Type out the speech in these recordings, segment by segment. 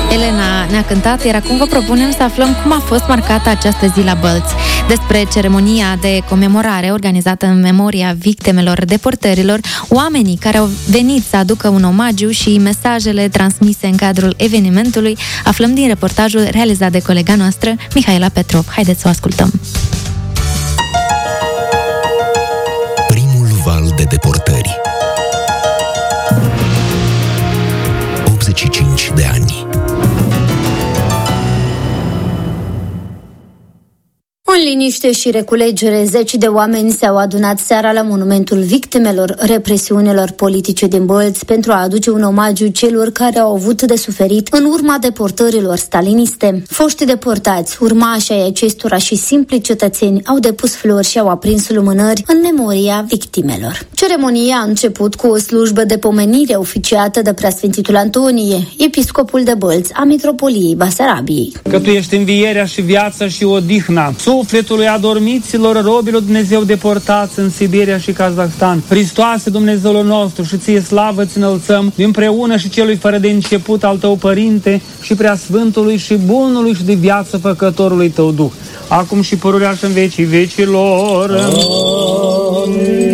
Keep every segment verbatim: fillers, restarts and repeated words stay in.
Elena ne-a cântat, iar acum vă propunem să aflăm cum a fost marcată această zi la Bălți. Despre ceremonia de comemorare organizată în memoria victimelor deportărilor, oamenii care au venit să aducă un omagiu și mesajele transmise în cadrul evenimentului, aflăm din reportajul realizat de colega noastră, Mihaela Petrov. Haideți să o ascultăm! Primul val de deportări. optzeci și cinci de ani. În liniște și reculegere, zeci de oameni s-au adunat seara la monumentul victimelor represiunilor politice din Bălți pentru a aduce un omagiu celor care au avut de suferit în urma deportărilor staliniste. Foștii deportați, urmașii ai acestora și simpli cetățeni au depus flori și au aprins lumânări în memoria victimelor. Ceremonia a început cu o slujbă de pomenire oficiată de Preasfințitul Antonie, episcopul de Bălți a Mitropoliei Basarabiei. Că tu ești învierea și viața și odihna sufletului adormiților robilor Dumnezeu deportați în Siberia și Kazahstan. Hristoase, Dumnezeul nostru, și ție slavă ți înălțăm împreună și celui fără de început al tău Părinte și Preasfântului și bunului și de viață făcătorului tău Duh, acum și pururea și în vecii vecilor. Amin.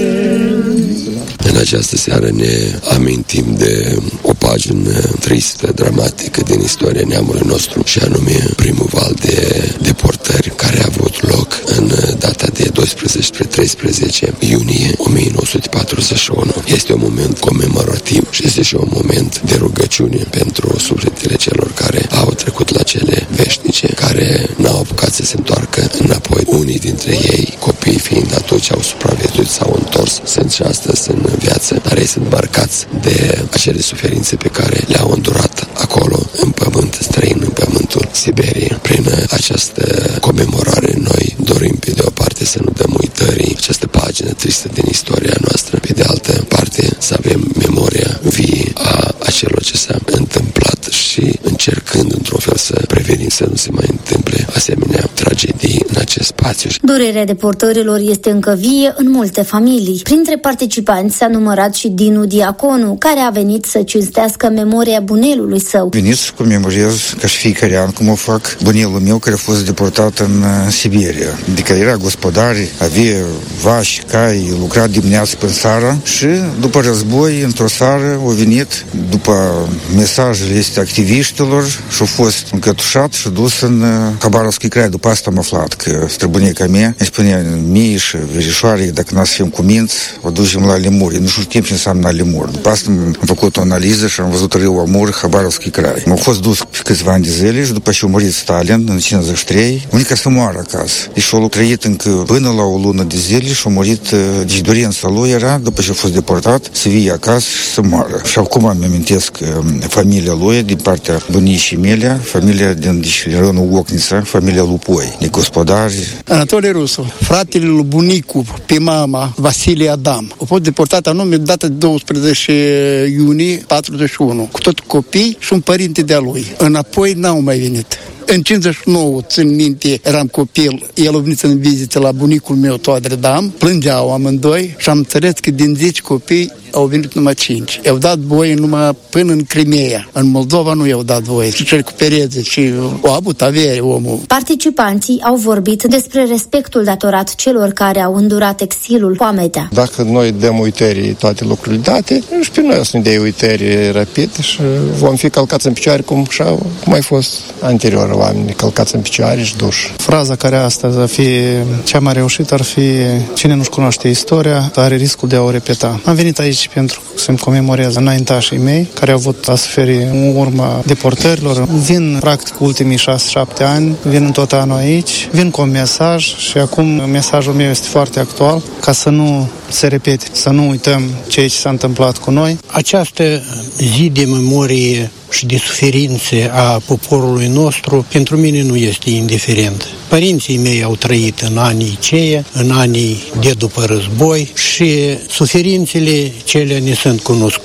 În această seară ne amintim de o pagină tristă, dramatică din istoria neamului nostru, și anume primul val de deportări care a avut loc în data de doisprezece spre treisprezece iunie o mie nouă sute patruzeci și unu. Este un moment comemorativ și este și un moment de rugăciune pentru sufletele celor care au trecut la cele veșnice, care n-au apucat să se întoarcă înapoi. Unii dintre ei, copii fiind atunci, au supraviețuit, s-au întors, sunt și astăzi în viață, dar ei sunt marcați de acele suferințe pe care le-au îndurat acolo, în pământ străin, în pământul Siberiei. Prin această comemorare noi dorim, pe de o parte, să nu dăm uitării această pagină tristă din istoria noastră, pe de altă parte să avem memoria vie a acelor ce s-a întâmplat și încercând într-un fel să prevenim să nu se mai întâmple asemenea tragedii în acest spațiu. Durerea deportărilor este încă vie în multe familii. Printre participanți s-a numărat și Dinu Diaconu, care a venit să cinstească memoria bunelului său. Venit să comemorez ca și fiecare an, cum o fac, bunelul meu care a fost deportat în Siberia. Adică era gospodar, avea vași, cai, lucra dimineața până seara și după război, într-o seară, a venit după mesajele este activiștilor și a fost încătușat și dus în Habarovski Krai. După asta am aflat că străbunica mea îi spunea mie și verișoare, dacă n-a să fim cuminți, o ducem la Lemur. Nu știu ce înseamnă Lemur. După asta am făcut o analiză și am văzut râul Amur, Habarovski Krai. Am fost dus pe câțiva ani de zile și după ce a murit Stalin în cincizeci și trei, unica să moară acasă. Deci a trăit încă până la o lună de zile și a murit. Deci dorința lui era, după ce a fost deportat, să vie acasă și să moară. Și acum îmi amintesc familia lui, din partea bunicii mele, familia din deci, rânul Ocnița, familia Lupoi, de gospodari. Anatolie Rusu, fratele lui bunicu pe mama, Vasile Adam, a fost deportat anume data de douăsprezece iunie patruzeci și unu, cu tot copii și un părinte de-a lui. Înapoi n-au mai venit. În cincizeci și nouă, țin minte, eram copil, el a venit în vizită la bunicul meu, Toadre Dam, plângeau amândoi și am înțeles că din zece copii au venit numai cinci. I-au dat voie numai până în Crimea. În Moldova nu i-au dat voie. Și recupereze și au avut avere omul. Participanții au vorbit despre respectul datorat celor care au îndurat exilul, foametea. Dacă noi dăm uitării toate lucrurile date, și pe noi o să ne dea uitări rapid și vom fi călcați în picioare cum, cum ai fost anterior, oameni călcați în picioare și duși. Fraza care astăzi ar fi cea mai reușită ar fi: cine nu-și cunoaște istoria are riscul de a o repeta. Am venit aici pentru să-mi comemorez înaintașii mei care au avut a suferi în urma deportărilor. Vin practic ultimii șase șapte ani, vin în tot anul aici, vin cu un mesaj și acum mesajul meu este foarte actual, ca să nu se repete, să nu uităm ceea ce s-a întâmplat cu noi. Această zi de memorie și de suferințe a poporului nostru, pentru mine nu este indiferent. Părinții mei au trăit în anii aceia, în anii de după război și suferințele cele ne sunt cunoscute.